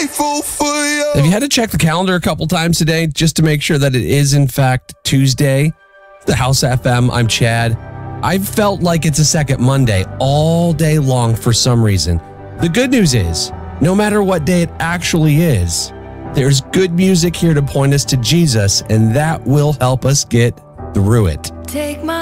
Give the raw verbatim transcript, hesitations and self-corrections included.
grateful for you. Have you had to check the calendar a couple times today just to make sure that it is, in fact, Tuesday? The House F M, I'm Chad. I've felt like it's a second Monday all day long for some reason. The good news is, no matter what day it actually is, there's good music here to point us to Jesus, and that will help us get through it. Take my